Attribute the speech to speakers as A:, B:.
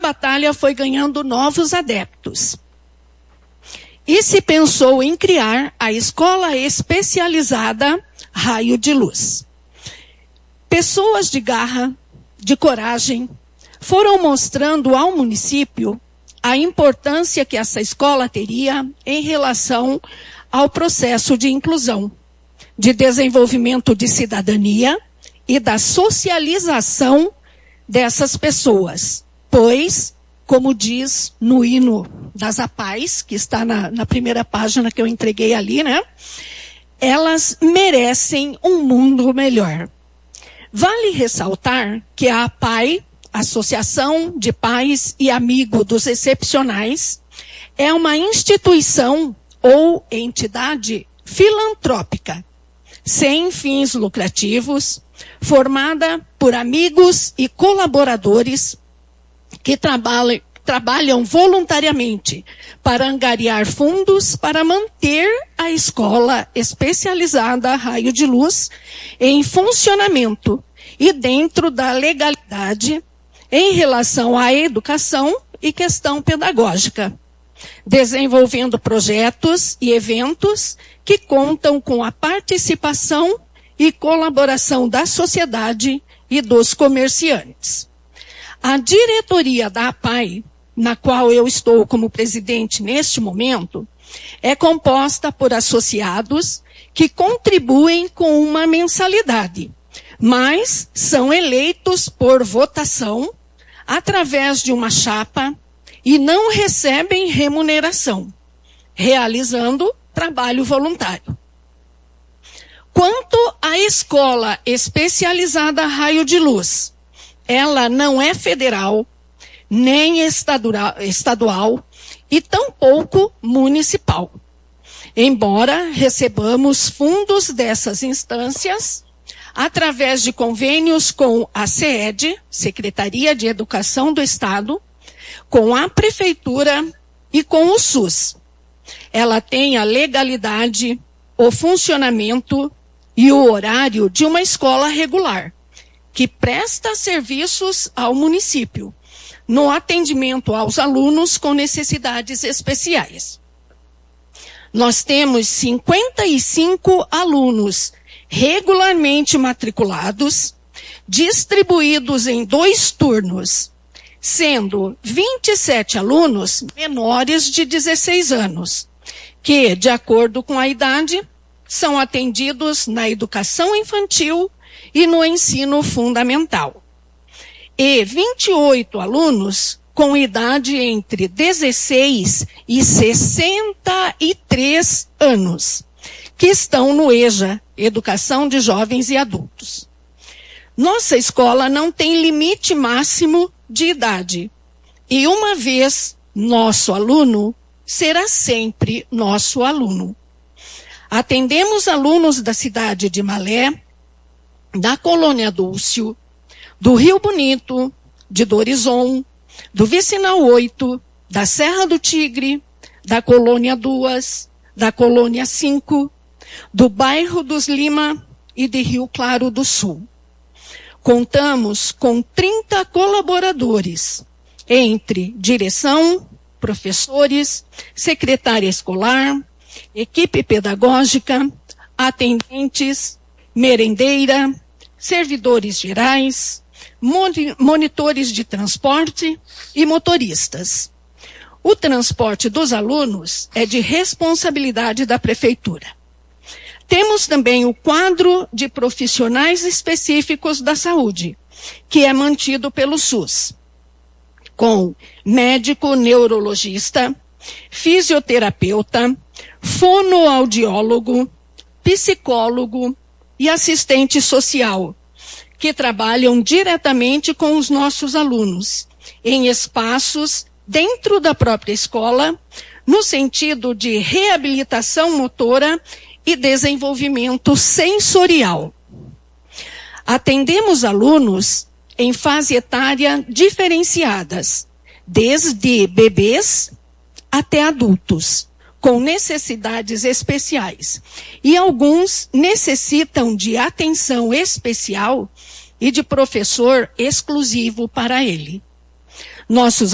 A: batalha foi ganhando novos adeptos. E se pensou em criar a escola especializada Raio de Luz. Pessoas de garra, de coragem, foram mostrando ao município a importância que essa escola teria em relação ao processo de inclusão, de desenvolvimento de cidadania e da socialização dessas pessoas. Pois, como diz no hino das APAES, que está na primeira página que eu entreguei ali, né? Elas merecem um mundo melhor. Vale ressaltar que a APAE, Associação de Pais e Amigos dos Excepcionais, é uma instituição ou entidade filantrópica, sem fins lucrativos, formada por amigos e colaboradores que trabalham voluntariamente para angariar fundos para manter a escola especializada Raio de Luz em funcionamento e dentro da legalidade em relação à educação e questão pedagógica, desenvolvendo projetos e eventos que contam com a participação e colaboração da sociedade e dos comerciantes. A diretoria da APAE, na qual eu estou como presidente neste momento, é composta por associados que contribuem com uma mensalidade, mas são eleitos por votação através de uma chapa e não recebem remuneração, realizando trabalho voluntário. Quanto à escola especializada Raio de Luz, ela não é federal, nem estadual e tampouco municipal. Embora recebamos fundos dessas instâncias, através de convênios com a SEED, Secretaria de Educação do Estado, com a Prefeitura e com o SUS. Ela tem a legalidade, o funcionamento e o horário de uma escola regular, que presta serviços ao município, no atendimento aos alunos com necessidades especiais. Nós temos 55 alunos regularmente matriculados, distribuídos em 2 turnos, sendo 27 alunos menores de 16 anos, que, de acordo com a idade, são atendidos na educação infantil e no ensino fundamental. E 28 alunos com idade entre 16 e 63 anos, que estão no EJA, Educação de Jovens e Adultos. Nossa escola não tem limite máximo de idade. E uma vez nosso aluno, será sempre nosso aluno. Atendemos alunos da cidade de Malé, da Colônia Dúlcio, do Rio Bonito, de Dorizon, do Vicinal 8, da Serra do Tigre, da Colônia 2, da Colônia 5, do bairro dos Lima e de Rio Claro do Sul. Contamos com 30 colaboradores, entre direção, professores, secretária escolar, equipe pedagógica, atendentes, merendeira, servidores gerais, monitores de transporte e motoristas. O transporte dos alunos é de responsabilidade da prefeitura. Temos também o quadro de profissionais específicos da saúde, que é mantido pelo SUS, com médico neurologista, fisioterapeuta, fonoaudiólogo, psicólogo e assistente social, que trabalham diretamente com os nossos alunos, em espaços dentro da própria escola, no sentido de reabilitação motora e desenvolvimento sensorial. Atendemos alunos em fase etária diferenciadas, desde bebês até adultos, com necessidades especiais. E alguns necessitam de atenção especial e de professor exclusivo para ele. Nossos